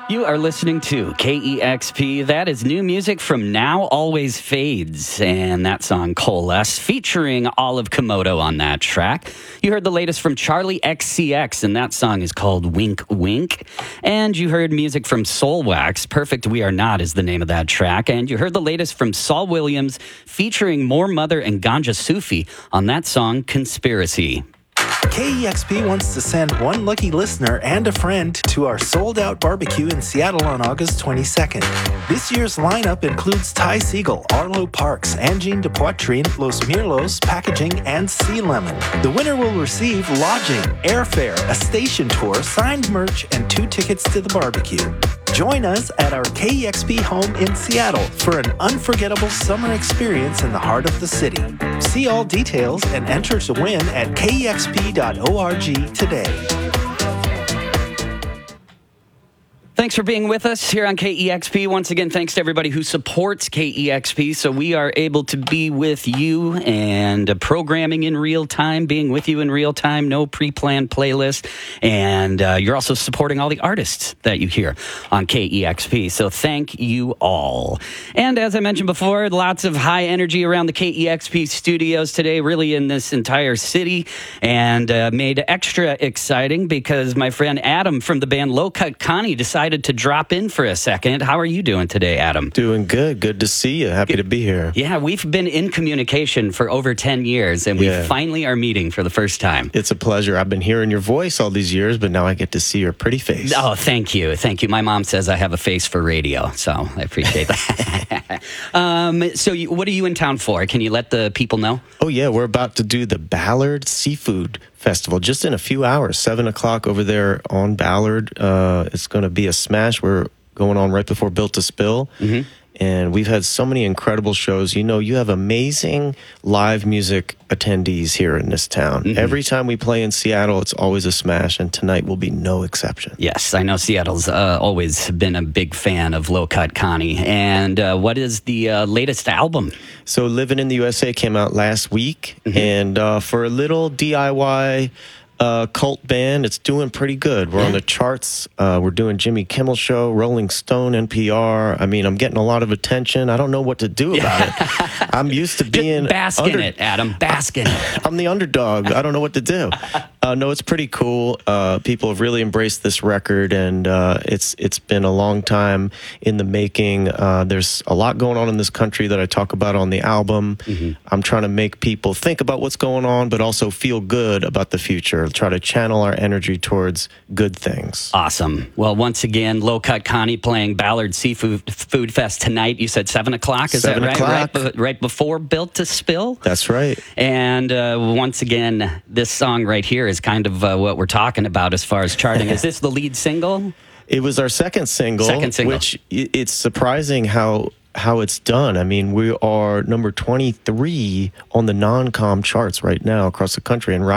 You are listening to KEXP. That is new music from Now Always Fades, and that song Coalesce, featuring Olive Komodo on that track. You heard the latest from Charlie XCX, and that song is called Wink Wink. And you heard music from Soulwax, Perfect We Are Not is the name of that track. And you heard the latest from Saul Williams, featuring More Mother and Ganja Sufi on that song Conspiracy. KEXP wants to send one lucky listener and a friend to our sold-out barbecue in Seattle on August 22nd. This year's lineup includes Ty Siegel, Arlo Parks, Angine de Poitrine, Los Mirlos, Packaging, and Sea Lemon. The winner will receive lodging, airfare, a station tour, signed merch, and 2 tickets to the barbecue. Join us at our KEXP home in Seattle for an unforgettable summer experience in the heart of the city. See all details and enter to win at kexp.org today. Thanks for being with us here on KEXP. Once again, thanks to everybody who supports KEXP so we are able to be with you and programming in real time, being with you in real time, no pre-planned playlist. And you're also supporting all the artists that you hear on KEXP. So thank you all. And as I mentioned before, lots of high energy around the KEXP studios today, really in this entire city, and made extra exciting because my friend Adam from the band Low Cut Connie decided to drop in for a second. How are you doing today, Adam? Doing good. Good to see you. Happy to be here. Yeah, we've been in communication for over 10 years, and we finally are meeting for the first time. It's a pleasure. I've been hearing your voice all these years, but now I get to see your pretty face. Oh, thank you. Thank you. My mom says I have a face for radio, so I appreciate that. What are you in town for? Can you let the people know? Oh, yeah. We're about to do the Ballard Seafood Festival just in a few hours, 7 o'clock over there on Ballard. It's going to be a smash. We're going on right before Built to Spill. Mm-hmm. And we've had so many incredible shows. You know, you have amazing live music attendees here in this town. Mm-hmm. Every time we play in Seattle, it's always a smash, and tonight will be no exception. Yes, I know Seattle's always been a big fan of Low Cut Connie. And what is the latest album? So Living in the USA came out last week, and for a little DIY cult band, it's doing pretty good. We're on the charts. We're doing Jimmy Kimmel Show, Rolling Stone, NPR. I mean, I'm getting a lot of attention. I don't know what to do about it. I'm used to being... Bask in it, Adam. Bask in it. I'm the underdog. I don't know what to do. No, it's pretty cool. People have really embraced this record, and it's been a long time in the making. There's a lot going on in this country that I talk about on the album. Mm-hmm. I'm trying to make people think about what's going on, but also feel good about the future. Try to channel our energy towards good things. Awesome. Well, once again, Low Cut Connie playing Ballard Seafood Food Fest tonight. You said 7 o'clock, is 7 that right? o'clock. Right before Built to Spill? That's right. And once again, this song right here is kind of what we're talking about as far as charting. Is this the lead single? It was our second single. Which it's surprising how it's done. I mean, we are number 23 on the non-com charts right now across the country, and